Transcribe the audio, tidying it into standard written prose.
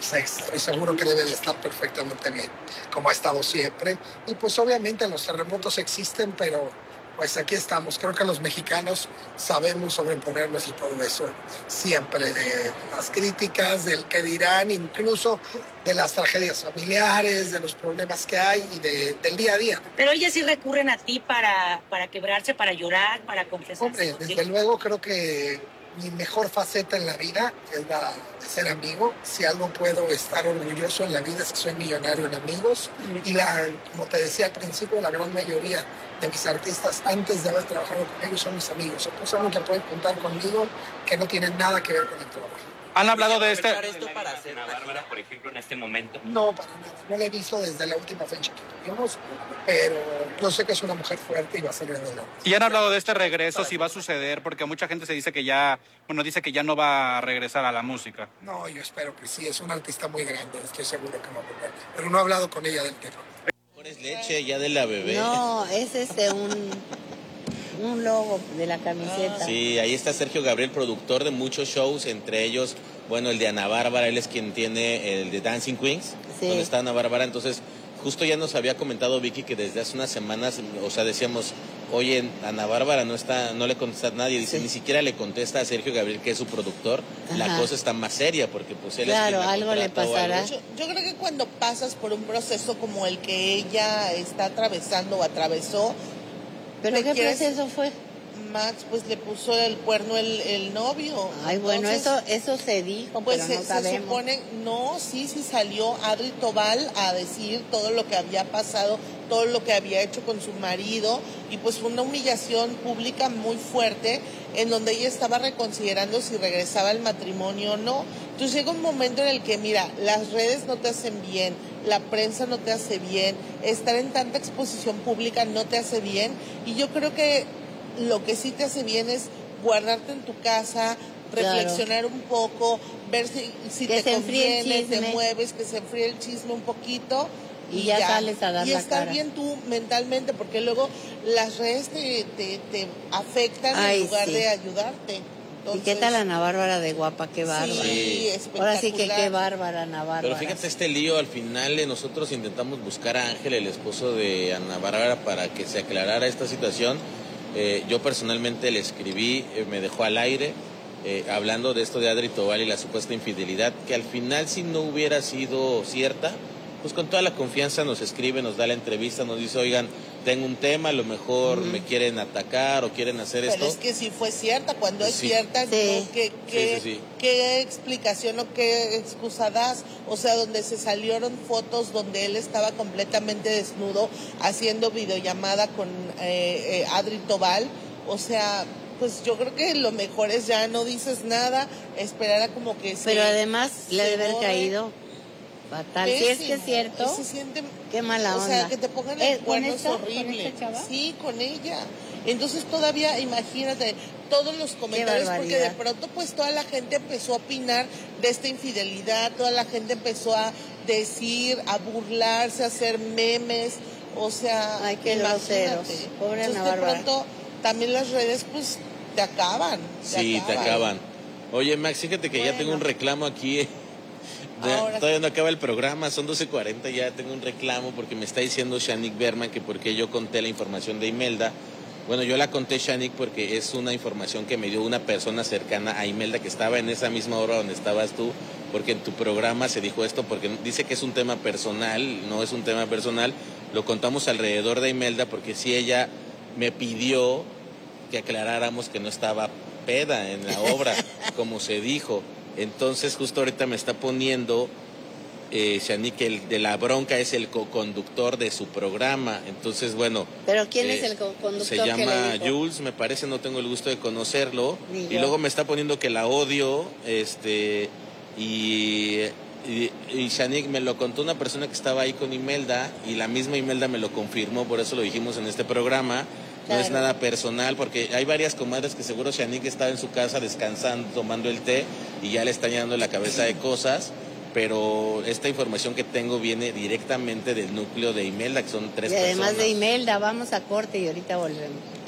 pues, estoy seguro que debe de estar perfectamente bien, como ha estado siempre. Y pues obviamente los terremotos existen, pero pues aquí estamos. Creo que los mexicanos sabemos sobreponernos y todo eso siempre, de las críticas, del que dirán, incluso de las tragedias familiares, de los problemas que hay y del día a día. Pero ellas sí recurren a ti para quebrarse, para llorar, para confesarse. Hombre, desde luego creo que mi mejor faceta en la vida es la de ser amigo. Si algo puedo estar orgulloso en la vida es que soy millonario en amigos. Y como te decía al principio, la gran mayoría de mis artistas, antes de haber trabajado con ellos, son mis amigos. Entonces, saben que pueden contar conmigo, que no tienen nada que ver con el trabajo. ¿Han hablado de esto para hacer Ana Bárbara, por ejemplo, en este momento? No, para nada. No la he visto desde la última fecha que tuvimos, pero yo sé que es una mujer fuerte y va a salir adelante. ¿Y han hablado de este regreso, si va a suceder? Porque mucha gente se dice que ya, dice que ya no va a regresar a la música. No, yo espero que sí. Es una artista muy grande, estoy seguro que va a volver. Pero no he hablado con ella del tema. ¿Es leche ya de la bebé? No, es un logo de la camiseta. Sí, ahí está Sergio Gabriel, productor de muchos shows, entre ellos, bueno, el de Ana Bárbara, él es quien tiene el de Dancing Queens, sí, donde está Ana Bárbara. Entonces, justo ya nos había comentado Vicky que desde hace unas semanas, o sea, decíamos, oye, Ana Bárbara no le contesta a nadie, dice, sí, ni siquiera le contesta a Sergio Gabriel, que es su productor. Ajá. La cosa está más seria, porque pues él claro, es quien algo le pasará. Yo creo que cuando pasas por un proceso como el que ella está atravesando o atravesó. ¿Pero qué proceso fue? Max, pues le puso el cuerno el novio. Ay, bueno, entonces, eso se dijo, pues pero no sabemos. Se supone, no, sí salió Adri Tobal a decir todo lo que había pasado, todo lo que había hecho con su marido, y pues fue una humillación pública muy fuerte, en donde ella estaba reconsiderando si regresaba al matrimonio o no. Entonces llega un momento en el que, mira, las redes no te hacen bien, la prensa no te hace bien, estar en tanta exposición pública no te hace bien, y yo creo que lo que sí te hace bien es guardarte en tu casa, reflexionar un poco, ver si te conviene, te mueves, que se enfríe el chisme un poquito y ya sales a dar y la estar cara. bien tú mentalmente, porque luego las redes te afectan en lugar de ayudarte. Entonces, ¿y qué tal Ana Bárbara de guapa? Qué bárbara. Sí, espectacular. Ahora sí que qué bárbara Ana Bárbara. Pero fíjate este lío, al final nosotros intentamos buscar a Ángel, el esposo de Ana Bárbara, para que se aclarara esta situación. Yo personalmente le escribí, me dejó al aire, hablando de esto de Adri Tobal y la supuesta infidelidad, que al final, si no hubiera sido cierta, pues con toda la confianza nos escribe, nos da la entrevista, nos dice, oigan, tengo un tema, a lo mejor me quieren atacar o quieren hacer esto. Pero es que si fue cierta, cuando es cierta, sí. ¿qué explicación o qué excusa das? O sea, donde se salieron fotos donde él estaba completamente desnudo haciendo videollamada con Adri Tobal, o sea, pues yo creo que lo mejor es ya no dices nada, esperar a como que pero además le debe haber caído fatal. Si es que es cierto, se siente, qué mala onda. O sea, que te pongan el cuerno es horrible. Sí, con ella. Entonces todavía, imagínate, todos los comentarios, porque de pronto pues toda la gente empezó a opinar de esta infidelidad, toda la gente empezó a decir, a burlarse, a hacer memes, o sea, ay, qué groseros. Pobre Ana Bárbara. De pronto también las redes pues te acaban. Te acaban. Oye, Max, fíjate que ya tengo un reclamo aquí. Todavía no acaba el programa, son 12:40, ya tengo un reclamo porque me está diciendo Shanique Berman que por qué yo conté la información de Imelda. Bueno, yo la conté, Shanique, porque es una información que me dio una persona cercana a Imelda que estaba en esa misma hora donde estabas tú, porque en tu programa se dijo esto, porque dice que es un tema personal, no es un tema personal, lo contamos alrededor de Imelda porque si ella me pidió que aclaráramos que no estaba peda en la obra, como se dijo. Entonces justo ahorita me está poniendo Shanique, que el de la bronca es el co-conductor de su programa. Entonces, bueno. ¿Pero quién es el co-conductor? Se llama Jules, me parece, no tengo el gusto de conocerlo. Y luego me está poniendo que la odio, y Shanique me lo contó una persona que estaba ahí con Imelda, y la misma Imelda me lo confirmó, por eso lo dijimos en este programa. No es nada personal, porque hay varias comadres que seguro Shanique estaba en su casa descansando, tomando el té, y ya le está llenando la cabeza de cosas, pero esta información que tengo viene directamente del núcleo de Imelda, que son 3 personas. Y además de Imelda, vamos a corte y ahorita volvemos.